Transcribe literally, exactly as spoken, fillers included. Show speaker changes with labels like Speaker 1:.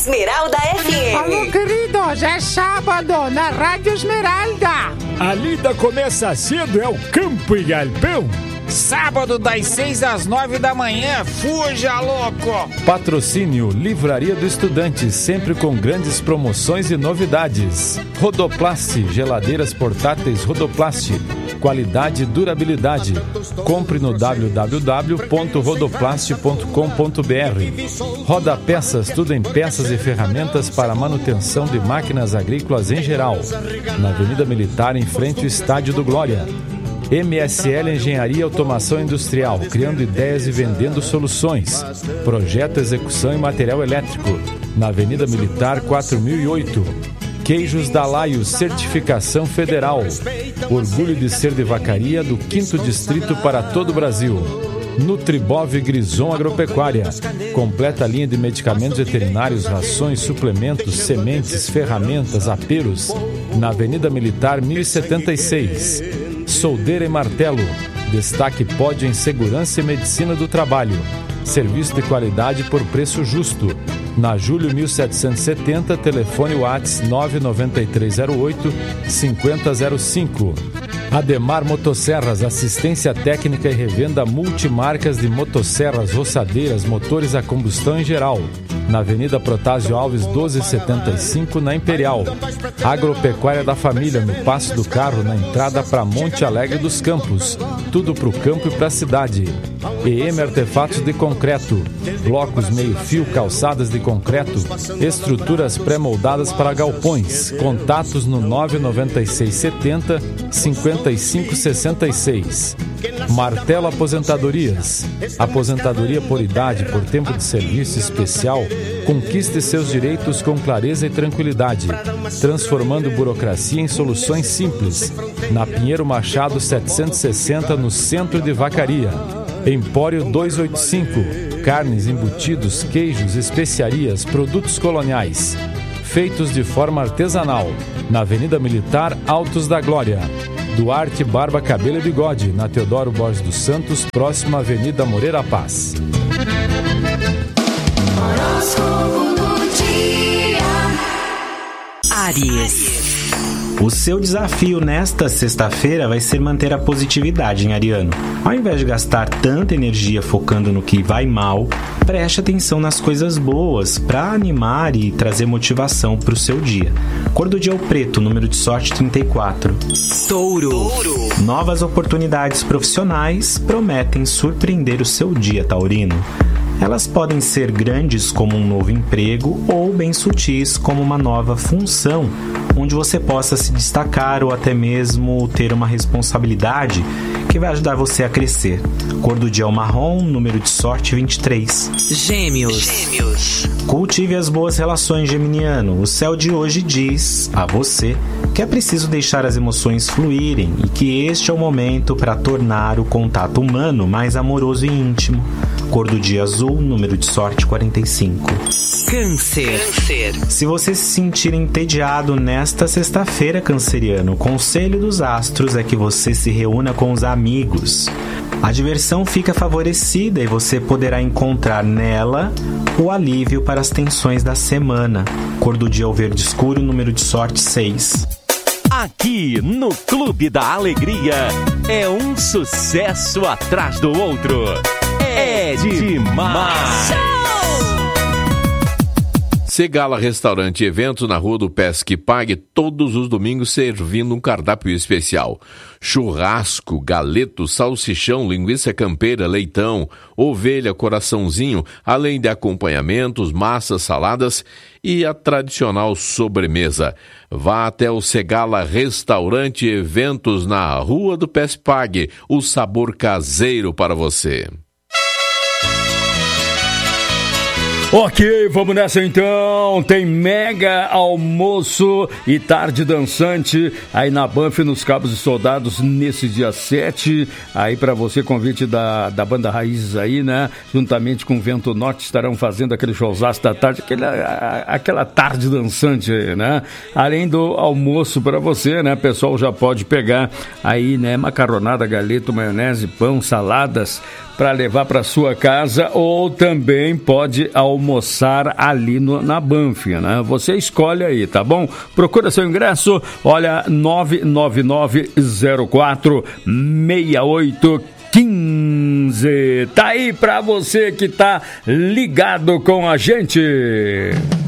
Speaker 1: Esmeralda F M.
Speaker 2: Alô, queridos, é sábado na Rádio Esmeralda.
Speaker 3: A lida começa cedo, é o Campo e Galpão.
Speaker 4: Sábado das seis às nove da manhã, fuja, louco!
Speaker 5: Patrocínio Livraria do Estudante, sempre com grandes promoções e novidades. Rodoplast, geladeiras portáteis Rodoplast, qualidade e durabilidade. Compre no w w w ponto rodoplast ponto com ponto b r. Roda Peças, tudo em peças e ferramentas para manutenção de máquinas agrícolas em geral. Na Avenida Militar, em frente ao Estádio do Glória. M S L Engenharia e Automação Industrial, criando ideias e vendendo soluções. Projeto, execução e material elétrico. Na Avenida Militar quatro mil e oito. Queijos Dalaio, certificação federal. Orgulho de ser de vacaria do quinto Distrito para todo o Brasil. Nutribov Grison Agropecuária. Completa linha de medicamentos veterinários, rações, suplementos, sementes, ferramentas, aperos. Na Avenida Militar mil e setenta e seis. Soldeira e Martelo. Destaque pódio em segurança e medicina do trabalho. Serviço de qualidade por preço justo. Na Júlio mil setecentos e setenta, telefone WhatsApp nove nove três zero oito cinco zero zero cinco. Ademar Motosserras, assistência técnica e revenda multimarcas de motosserras, roçadeiras, motores a combustão em geral. Na Avenida Protásio Alves doze setenta e cinco, na Imperial. Agropecuária da Família, no Passo do Carro, na entrada para Monte Alegre dos Campos. Tudo para o campo e para a cidade. E M Artefatos de Concreto. Blocos meio-fio, calçadas de concreto, estruturas pré-moldadas para galpões. Contatos no nove nove seis setenta cinquenta e cinco sessenta e seis. Martelo Aposentadorias. Aposentadoria por idade, por tempo de serviço especial. Conquiste seus direitos com clareza e tranquilidade, transformando burocracia em soluções simples. Na Pinheiro Machado setecentos e sessenta, no centro de Vacaria. Empório duzentos e oitenta e cinco. Carnes, embutidos, queijos, especiarias, produtos coloniais. Feitos de forma artesanal. Na Avenida Militar, Altos da Glória. Duarte Barba, Cabelo e Bigode, na Teodoro Borges dos Santos, próxima à Avenida Moreira Paz.
Speaker 1: Horóscopo do dia. Áries.
Speaker 6: O seu desafio nesta sexta-feira vai ser manter a positividade, hein, Ariano? Ao invés de gastar tanta energia focando no que vai mal, preste atenção nas coisas boas para animar e trazer motivação para o seu dia. Cor do dia é o preto, número de sorte trinta e quatro.
Speaker 1: Touro.
Speaker 6: Novas oportunidades profissionais prometem surpreender o seu dia, taurino. Elas podem ser grandes como um novo emprego ou bem sutis como uma nova função, onde você possa se destacar ou até mesmo ter uma responsabilidade que vai ajudar você a crescer. Cor do dia é o marrom, número de sorte vinte e três.
Speaker 1: Gêmeos. Gêmeos.
Speaker 6: Cultive as boas relações, geminiano. O céu de hoje diz a você que é preciso deixar as emoções fluírem e que este é o momento para tornar o contato humano mais amoroso e íntimo. Cor do dia azul, número de sorte quarenta e cinco.
Speaker 1: Câncer. Câncer.
Speaker 6: Se você se sentir entediado nesta sexta-feira, canceriano, o conselho dos astros é que você se reúna com os amigos. A diversão fica favorecida e você poderá encontrar nela o alívio para as tensões da semana. Cor do dia é o verde escuro, número de sorte seis.
Speaker 7: Aqui no Clube da Alegria é um sucesso atrás do outro. É demais!
Speaker 8: Segala Restaurante e Eventos na Rua do Pesque Pague, todos os domingos servindo um cardápio especial. Churrasco, galeto, salsichão, linguiça campeira, leitão, ovelha, coraçãozinho, além de acompanhamentos, massas, saladas e a tradicional sobremesa. Vá até o Segala Restaurante e Eventos na Rua do Pesque Pague, o sabor caseiro para você.
Speaker 3: Ok, vamos nessa então. Tem mega almoço e tarde dançante aí na Banff, nos Cabos e Soldados, nesse dia sete. Aí para você, convite da, da Banda Raízes aí, né? Juntamente com o Vento Norte estarão fazendo aquele showzaço da tarde, aquele, a, aquela tarde dançante aí, né? Além do almoço para você, né? O pessoal já pode pegar aí, né? Macarronada, galeto, maionese, pão, saladas, para levar para sua casa, ou também pode almoçar ali no, na Banff, né? Você escolhe aí, tá bom? Procura seu ingresso, olha, nove nove nove zero quatro seis oito quinze. Tá aí para você que tá ligado com a gente.